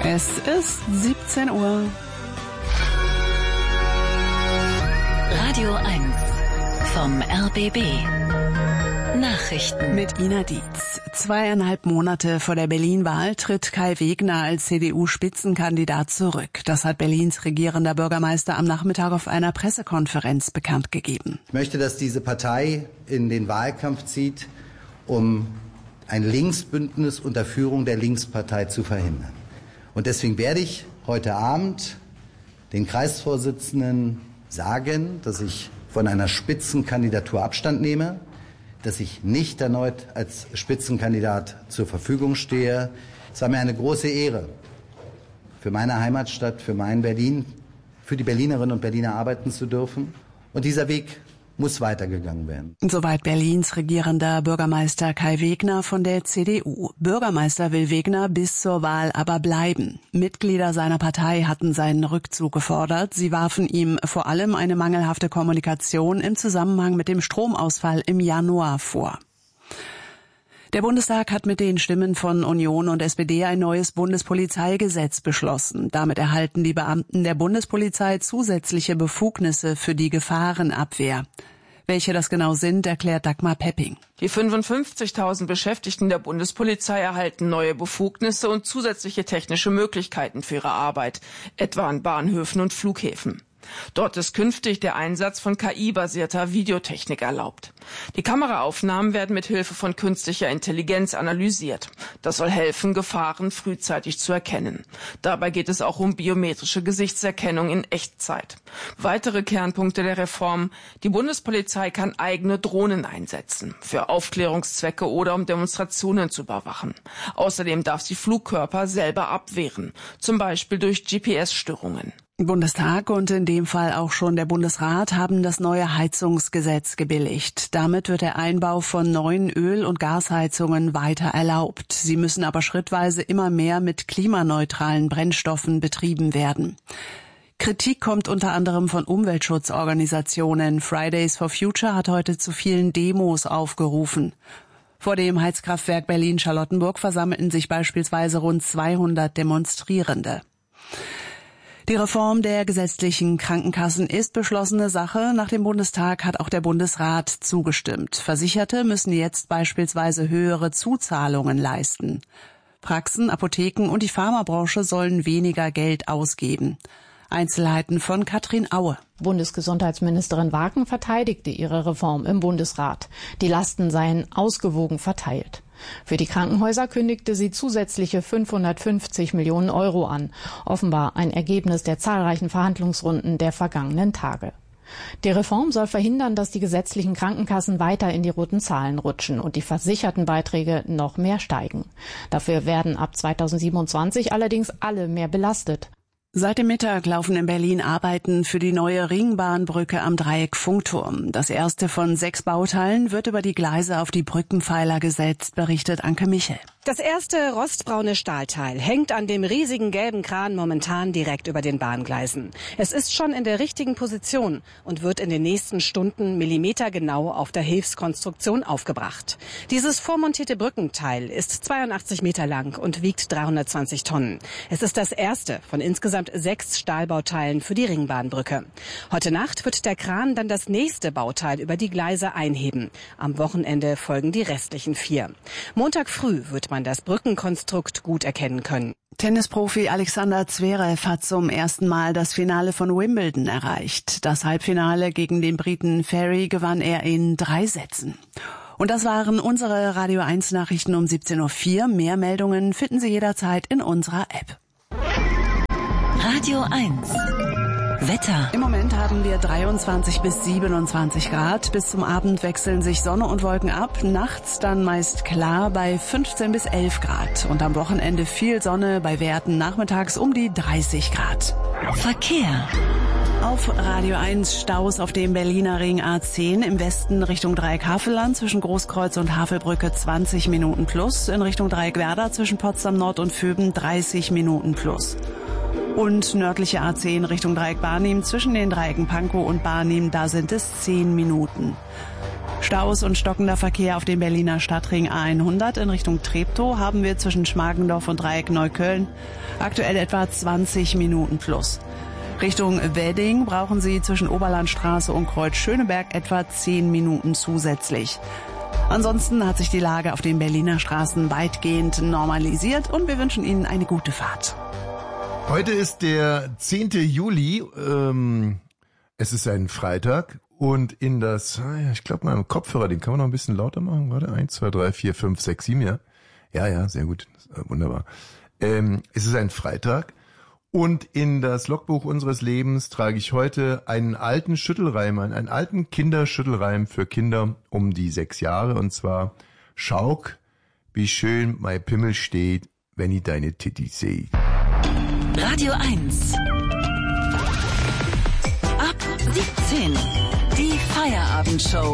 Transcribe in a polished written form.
Es ist 17 Uhr. Radio 1 vom RBB. Nachrichten Mit Ina Dietz. 2,5 Monate vor der Berlin-Wahl tritt Kai Wegner als CDU-Spitzenkandidat zurück. Das hat Berlins regierender Bürgermeister am Nachmittag auf einer Pressekonferenz bekannt gegeben. Ich möchte, dass diese Partei in den Wahlkampf zieht, um ein Linksbündnis unter Führung der Linkspartei zu verhindern. Und deswegen werde ich heute Abend den Kreisvorsitzenden sagen, dass ich von einer Spitzenkandidatur Abstand nehme, dass ich nicht erneut als Spitzenkandidat zur Verfügung stehe. Es war mir eine große Ehre, für meine Heimatstadt, für mein Berlin, für die Berlinerinnen und Berliner arbeiten zu dürfen. Und dieser Weg muss weitergegangen werden. Soweit Berlins regierender Bürgermeister Kai Wegner von der CDU. Bürgermeister will Wegner bis zur Wahl aber bleiben. Mitglieder seiner Partei hatten seinen Rückzug gefordert. Sie warfen ihm vor allem eine mangelhafte Kommunikation im Zusammenhang mit dem Stromausfall im Januar vor. Der Bundestag hat mit den Stimmen von Union und SPD ein neues Bundespolizeigesetz beschlossen. Damit erhalten die Beamten der Bundespolizei zusätzliche Befugnisse für die Gefahrenabwehr. Welche das genau sind, erklärt Dagmar Pepping. Die 55.000 Beschäftigten der Bundespolizei erhalten neue Befugnisse und zusätzliche technische Möglichkeiten für ihre Arbeit, etwa an Bahnhöfen und Flughäfen. Dort ist künftig der Einsatz von KI-basierter Videotechnik erlaubt. Die Kameraaufnahmen werden mit Hilfe von künstlicher Intelligenz analysiert. Das soll helfen, Gefahren frühzeitig zu erkennen. Dabei geht es auch um biometrische Gesichtserkennung in Echtzeit. Weitere Kernpunkte der Reform: Die Bundespolizei kann eigene Drohnen einsetzen, für Aufklärungszwecke oder um Demonstrationen zu überwachen. Außerdem darf sie Flugkörper selber abwehren, zum Beispiel durch GPS-Störungen. Bundestag und in dem Fall auch schon der Bundesrat haben das neue Heizungsgesetz gebilligt. Damit wird der Einbau von neuen Öl- und Gasheizungen weiter erlaubt. Sie müssen aber schrittweise immer mehr mit klimaneutralen Brennstoffen betrieben werden. Kritik kommt unter anderem von Umweltschutzorganisationen. Fridays for Future hat heute zu vielen Demos aufgerufen. Vor dem Heizkraftwerk Berlin-Charlottenburg versammelten sich beispielsweise rund 200 Demonstrierende. Die Reform der gesetzlichen Krankenkassen ist beschlossene Sache. Nach dem Bundestag hat auch der Bundesrat zugestimmt. Versicherte müssen jetzt beispielsweise höhere Zuzahlungen leisten. Praxen, Apotheken und die Pharmabranche sollen weniger Geld ausgeben. Einzelheiten von Katrin Aue. Bundesgesundheitsministerin Waken verteidigte ihre Reform im Bundesrat. Die Lasten seien ausgewogen verteilt. Für die Krankenhäuser kündigte sie zusätzliche 550 Millionen Euro an. Offenbar ein Ergebnis der zahlreichen Verhandlungsrunden der vergangenen Tage. Die Reform soll verhindern, dass die gesetzlichen Krankenkassen weiter in die roten Zahlen rutschen und die versicherten Beiträge noch mehr steigen. Dafür werden ab 2027 allerdings alle mehr belastet. Seit dem Mittag laufen in Berlin Arbeiten für die neue Ringbahnbrücke am Dreieck-Funkturm. Das erste von 6 Bauteilen wird über die Gleise auf die Brückenpfeiler gesetzt, berichtet Anke Michel. Das erste rostbraune Stahlteil hängt an dem riesigen gelben Kran momentan direkt über den Bahngleisen. Es ist schon in der richtigen Position und wird in den nächsten Stunden millimetergenau auf der Hilfskonstruktion aufgebracht. Dieses vormontierte Brückenteil ist 82 Meter lang und wiegt 320 Tonnen. Es ist das erste von insgesamt 6 Stahlbauteilen für die Ringbahnbrücke. Heute Nacht wird der Kran dann das nächste Bauteil über die Gleise einheben. Am Wochenende folgen die restlichen 4. Montag früh wird man das Brückenkonstrukt gut erkennen können. Tennisprofi Alexander Zverev hat zum ersten Mal das Finale von Wimbledon erreicht. Das Halbfinale gegen den Briten Ferry gewann er in 3 Sätzen. Und das waren unsere Radio 1 Nachrichten um 17.04 Uhr. Mehr Meldungen finden Sie jederzeit in unserer App. Radio 1 Wetter. Im Moment haben wir 23 bis 27 Grad. Bis zum Abend wechseln sich Sonne und Wolken ab. Nachts dann meist klar bei 15 bis 11 Grad. Und am Wochenende viel Sonne bei Werten nachmittags um die 30 Grad. Verkehr. Auf Radio 1 Staus auf dem Berliner Ring A10 im Westen Richtung Dreieck-Havelland zwischen Großkreuz und Havelbrücke 20 Minuten plus. In Richtung Dreieck-Werder zwischen Potsdam Nord und Vöben 30 Minuten plus. Und nördliche A10 Richtung Dreieck Barnim zwischen den Dreiecken Pankow und Barnim, da sind es 10 Minuten. Staus und stockender Verkehr auf dem Berliner Stadtring A100 in Richtung Treptow haben wir zwischen Schmargendorf und Dreieck Neukölln. Aktuell etwa 20 Minuten plus. Richtung Wedding brauchen Sie zwischen Oberlandstraße und Kreuz Schöneberg etwa 10 Minuten zusätzlich. Ansonsten hat sich die Lage auf den Berliner Straßen weitgehend normalisiert und wir wünschen Ihnen eine gute Fahrt. Heute ist der 10. Juli, es ist ein Freitag und in das, ich glaube mal im Kopfhörer, den kann man noch ein bisschen lauter machen, warte, 1, 2, 3, 4, 5, 6, 7, ja. Ja, sehr gut, wunderbar. Es ist ein Freitag und in das Logbuch unseres Lebens trage ich heute einen alten Schüttelreim ein, einen alten Kinderschüttelreim für Kinder um die 6 Jahre und zwar: Schauk, wie schön mein Pimmel steht, wenn ich deine Titti seh. Radio 1. Ab 17. Die Feierabendshow.